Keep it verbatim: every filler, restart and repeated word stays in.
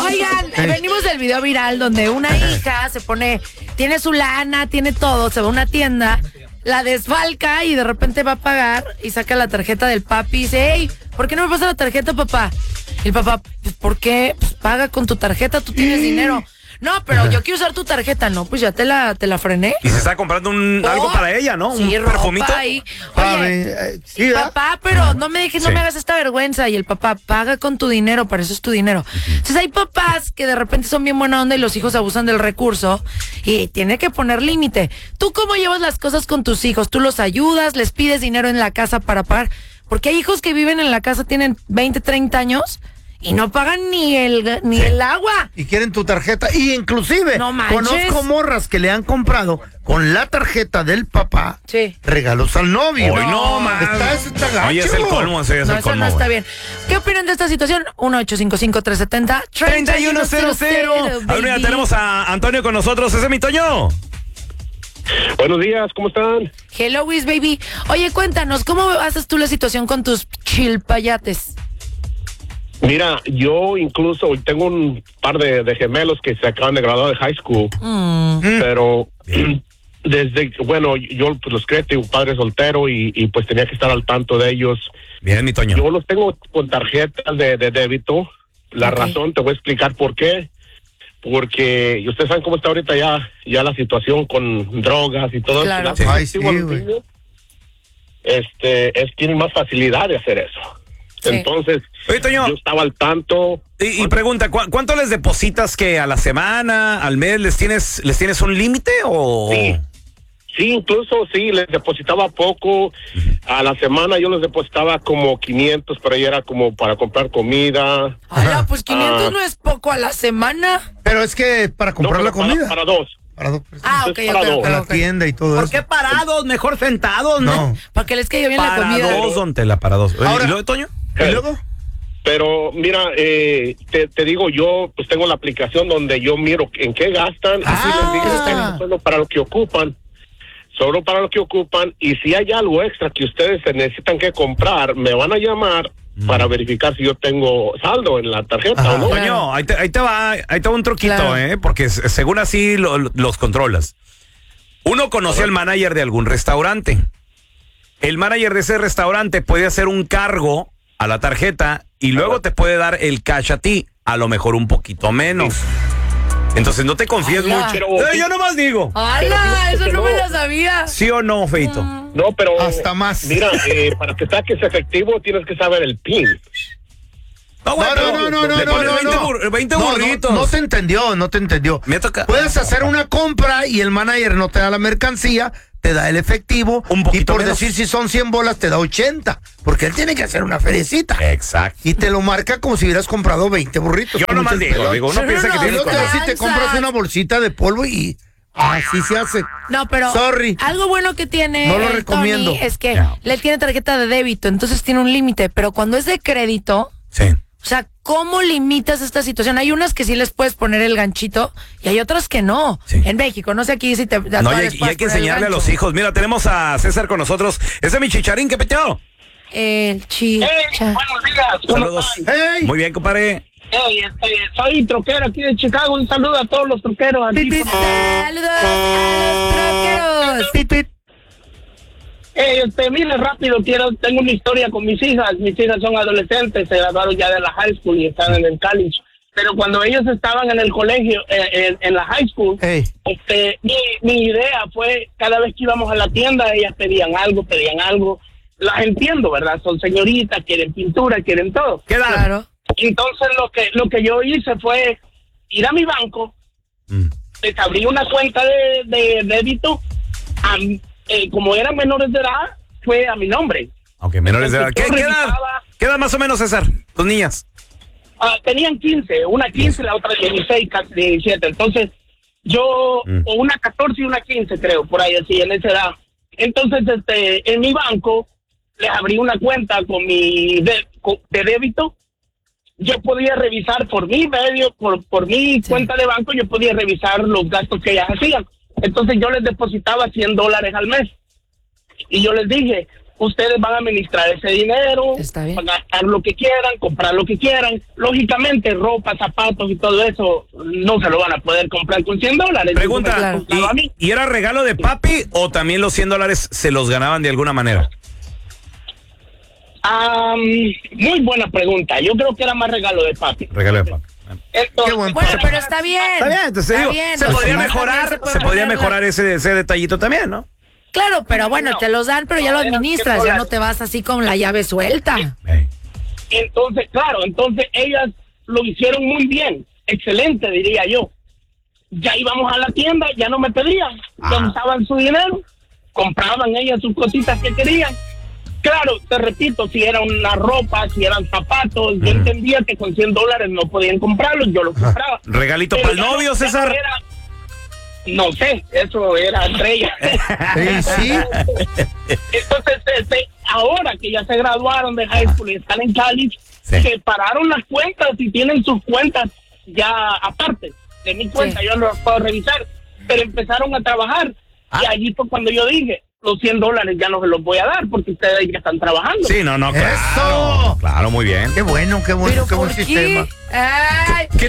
Oigan, venimos del video viral donde una hija se pone, tiene su lana, tiene todo, se va a una tienda, la desfalca y de repente va a pagar y saca la tarjeta del papi y dice, hey, ¿por qué no me pasa la tarjeta, papá? Y el papá, pues, ¿por qué? Pues paga con tu tarjeta, tú tienes dinero. No, pero yo quiero usar tu tarjeta. No, pues ya te la, te la frené. Y se está comprando un, oh, algo para ella, ¿no? Sí, un perfumito. Ahí. Oye, eh, sí, papá, pero no me dejes, sí. no me hagas esta vergüenza. Y el papá, paga con tu dinero, para eso es tu dinero. Uh-huh. Entonces hay papás que de repente son bien buena onda y los hijos abusan del recurso y tiene que poner límite. ¿Tú cómo llevas las cosas con tus hijos? ¿Tú los ayudas? ¿Les pides dinero en la casa para pagar? Porque hay hijos que viven en la casa, tienen veinte, treinta años y no pagan ni el ni sí. el agua. Y quieren tu tarjeta. Y inclusive no conozco morras que le han comprado con la tarjeta del papá sí. regalos al novio. Hoy no, más. Está, está gacho. Oye, es el colmo, ese es no, el colmo. No, está bien. ¿Qué opinan de esta situación? uno ocho cinco cinco, tres siete cero, tres uno cero cero. Ahora tenemos a Antonio con nosotros. ¿Ese es mi Toño? Buenos días, ¿cómo están? Hello, Wiz, baby. Oye, cuéntanos, ¿cómo haces tú la situación con tus chilpayates? Mira, yo incluso tengo un par de, de gemelos que se acaban de graduar de high school, mm. pero Bien. desde, bueno, yo pues, los crié, tengo padre soltero y, y pues tenía que estar al tanto de ellos. Bien, mi Toño. Yo los tengo con tarjetas de, de débito. La okay. razón, te voy a explicar por qué. Porque y ustedes saben cómo está ahorita ya ya la situación con drogas y todo claro. eso. Sí. Ay, sí, este, es, tienen más facilidad de hacer eso. Sí. Entonces, Oye, Toño, yo estaba al tanto. Y, y pregunta, ¿cu- ¿cuánto les depositas que a la semana, al mes, les tienes les tienes un límite o...? Sí, sí, incluso sí, les depositaba poco. A la semana yo les depositaba como quinientos, pero ahí era como para comprar comida. Ay, pues quinientos ah. no es poco a la semana. Pero es que para comprar no, la comida. Para, para dos. Para dos ah, ok, para ok, dos. okay, la okay. tienda y todo ¿Por eso. ¿Por qué parados? Mejor sentados, ¿no? No. Porque les cayó bien para la comida. Para dos, don Tela, para dos. Ahora, ¿y luego, Toño? ¿Y luego? Pero mira, eh, te, te digo, yo pues tengo la aplicación donde yo miro en qué gastan. Ah. Así les digo, solo para lo que ocupan. Solo para lo que ocupan. Y si hay algo extra que ustedes se necesitan que comprar, me van a llamar mm. para verificar si yo tengo saldo en la tarjeta. Ajá. ¿O no? Toño, ahí te, ahí te va, ahí te va un truquito, claro. ¿eh? Porque según así lo, lo, los controlas. Uno conoce al manager de algún restaurante. El manager de ese restaurante puede hacer un cargo a la tarjeta y luego te puede dar el cash a ti, a lo mejor un poquito menos. Entonces no te confíes ¡Hala! mucho. Pero, eh, yo nomás digo. ¡Hala! Eso no me lo sabía. ¿Sí o no, Feito? Mm. No, pero... Hasta más. Mira, eh, para que saques efectivo tienes que saber el P I N. No, No, no, no, no, no, le no, pones no, veinte, no. bur- veinte No, burritos. no, no te entendió, no te entendió. Me toca. Puedes hacer una compra y el manager no te da la mercancía, te da el efectivo. Un y poquito por menos. decir si son cien bolas te da ochenta, porque él tiene que hacer una feriecita. Exacto. Y te lo marca como si hubieras comprado veinte burritos. Yo Con nomás mucho digo, pelón. digo, uno Pero piensa no, que Y tiene luego con- si te compras una bolsita de polvo y así se hace. No, pero Sorry. algo bueno que tiene No lo el recomiendo. Tony es que No. le tiene tarjeta de débito, entonces tiene un límite, pero cuando es de crédito, Sí. o sea, ¿cómo limitas esta situación? Hay unas que sí les puedes poner el ganchito y hay otras que no. Sí. En México, no sé aquí si te... No, y hay, y hay que enseñarle a los hijos. Mira, tenemos a César con nosotros. Ese es mi chicharín, ¿qué peteo? El chicha. Hey, buenos días. ¿Cómo Saludos. están? Hey. Muy bien, compadre. Hey, este, soy troquero aquí de Chicago. Un saludo a todos los troqueros. Aquí. Saludos a los troqueros. Tit, tit. Hey, este, mire, rápido, quiero, tengo una historia con mis hijas. Mis hijas son adolescentes, se graduaron ya de la high school y están en el college. Pero cuando ellos estaban en el colegio, eh, en, en la high school, Hey. este, mi, mi idea fue, cada vez que íbamos a la tienda, ellas pedían algo, pedían algo. Las entiendo, ¿verdad? Son señoritas, quieren pintura, quieren todo. ¿Qué edad? Claro. Entonces lo que lo que yo hice fue ir a mi banco, Mm. les abrí una cuenta de, de débito, a, eh, como eran menores de edad, fue a mi nombre. Ok, menores de edad. ¿Qué, Entonces, qué edad? revisaba- ¿Qué edad más o menos, César? Tus niñas. Ah, tenían quince, una quince, la otra dieciséis, casi diecisiete. Entonces, yo, Mm. o una catorce y una quince, creo, por ahí así, en esa edad. Entonces, este, en mi banco, les abrí una cuenta con mi de, con- de débito. Yo podía revisar por mi medio, por, por mi Sí. cuenta de banco, yo podía revisar los gastos que ellas hacían. Entonces, yo les depositaba cien dólares al mes. Y yo les dije, ustedes van a administrar ese dinero, Está bien. van a gastar lo que quieran, comprar lo que quieran. Lógicamente, ropa, zapatos y todo eso no se lo van a poder comprar con cien dólares. Pregunta, Yo me lo compraba a mí. ¿y, ¿y era regalo de papi o también los cien dólares se los ganaban de alguna manera? Am, muy buena pregunta. Yo creo que era más regalo de papi. Regalo de papi. Entonces, Qué buen Bueno, papi. pero está bien. Está bien, entonces Está digo, bien, se los podría demás mejorar, también se, podría poner la- mejorar ese, ese detallito también, ¿no? Claro, pero bueno, No. te los dan, pero ya lo No, eran administras, cien ya no te vas así con la llave suelta. Ey. Entonces, claro, entonces ellas lo hicieron muy bien, excelente diría yo. Ya íbamos a la tienda, ya no me pedían, ya Ah. usaban su dinero, compraban ellas sus cositas que querían. Claro, te repito, si era una ropa, si eran zapatos, yo entendía que con cien dólares no podían comprarlos, yo los compraba. Regalito Pero para el ya no- novio, ya no César. era- No sé, eso era entre ellas. Sí, sí. Entonces, este, ahora que ya se graduaron de high school y están en college, Sí. separaron las cuentas y tienen sus cuentas ya aparte de mi cuenta, Sí. yo no las puedo revisar, pero empezaron a trabajar y allí fue cuando yo dije, los cien dólares ya no se los voy a dar porque ustedes ya están trabajando. Sí, no, no, claro. ¡Eso! Claro, muy bien. Qué bueno, qué bueno, Pero qué buen ¿por qué? sistema. Ay,